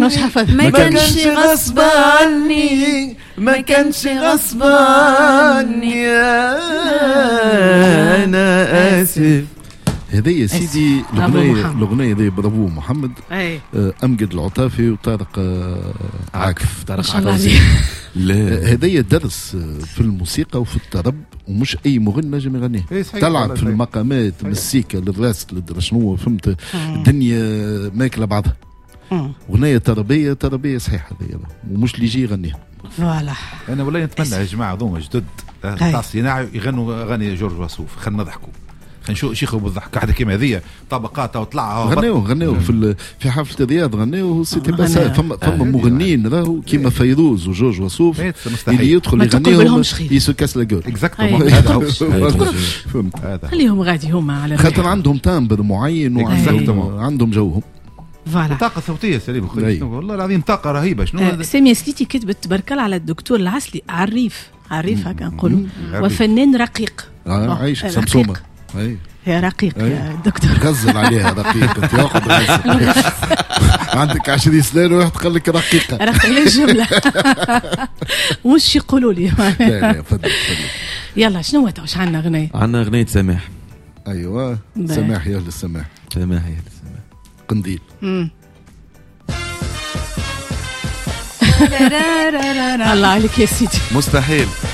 مش حفظ. ما كانش غصب عني، ما كانش غصب عني، أنا آسف. هذا يا سيدي الأغنية ذي برافو محمد. أمجد العطافي وطارق عاكف. هذا درس في الموسيقى وفي الطرب، ومش أي مغني نجم يغنيه. تلعب في المقامات مسيكة للراس شنو فهمت، الدنيا ماكلة بعضها. أغنية تربية صحيحة هذه، ومش اللي يجي يغنيها. فوالا أنا والله نتمنى يا جماعة ذوما جدد تاع صناعي يغنوا أغاني جورج وسوف. خلنا نضحكوا، خلينا نشوفوا بالضحك واحدة كيما هذه طبقات وطلع. غنيو في حفلة الرياض غنيو سيتي بس. فما مغنيين راهو كيما فيروز وجورج وسوف اللي يدخل يغنيهم يسكس لاجول. اكزاكتومون هذا خليهم غادي هما على خاطر عندهم تامبر معين وعندهم جوهم. فوالا طاقة صوتية سليم والله العظيم طاقة رهيبة. شنو سامية سليتي كتبت تبارك الله على الدكتور العسلي عريف هكا نقولوا، وفنان رقيق. عايش سمسومة يا رقيق يا دكتور. غزل عليها رقيقة تاخذ عندك 20 سنة واحد قال لك رقيقة رقيقة الجملة مش يقولوا لي. لا فضل. يلا شنو واش عندنا غنية؟ عندنا غنية سماح. أيوة سماح يا أهل السماح. سماح يا أهل السماح. قنديل. الله عليك يا سيدي. مستحيل.